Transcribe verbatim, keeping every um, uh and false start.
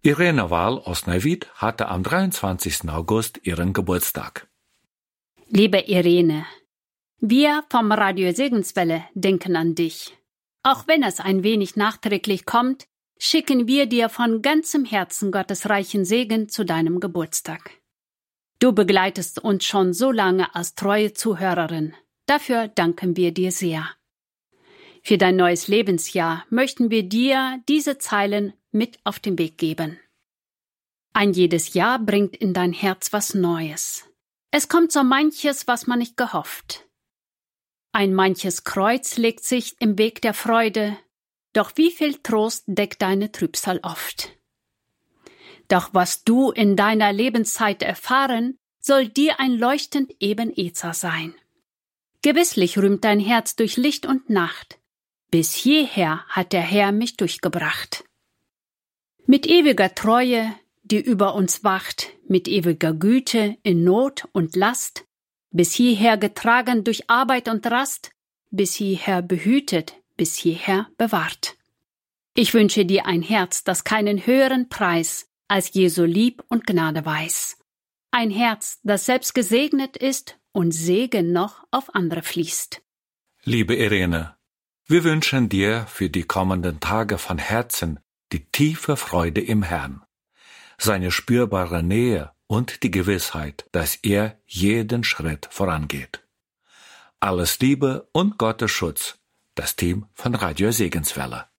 Irene Wahl aus Neuwied hatte am dreiundzwanzigsten August ihren Geburtstag. Liebe Irene, wir vom Radio Segenswelle denken an dich. Auch wenn es ein wenig nachträglich kommt, schicken wir dir von ganzem Herzen Gottes reichen Segen zu deinem Geburtstag. Du begleitest uns schon so lange als treue Zuhörerin. Dafür danken wir dir sehr. Für dein neues Lebensjahr möchten wir dir diese Zeilen mit auf den Weg geben. Ein jedes Jahr bringt in dein Herz was Neues. Es kommt so manches, was man nicht gehofft. Ein manches Kreuz legt sich im Weg der Freude, doch wie viel Trost deckt deine Trübsal oft. Doch was du in deiner Lebenszeit erfahren, soll dir ein leuchtend Ebenezer sein. Gewisslich rühmt dein Herz durch Licht und Nacht. Bis hierher hat der Herr mich durchgebracht. Mit ewiger Treue, die über uns wacht, mit ewiger Güte in Not und Last, bis hierher getragen durch Arbeit und Rast, bis hierher behütet, bis hierher bewahrt. Ich wünsche dir ein Herz, das keinen höheren Preis als Jesu Lieb und Gnade weiß. Ein Herz, das selbst gesegnet ist und Segen noch auf andere fließt. Liebe Irene, wir wünschen dir für die kommenden Tage von Herzen die tiefe Freude im Herrn, seine spürbare Nähe und die Gewissheit, dass er jeden Schritt vorangeht. Alles Liebe und Gottes Schutz, das Team von Radio Segenswelle.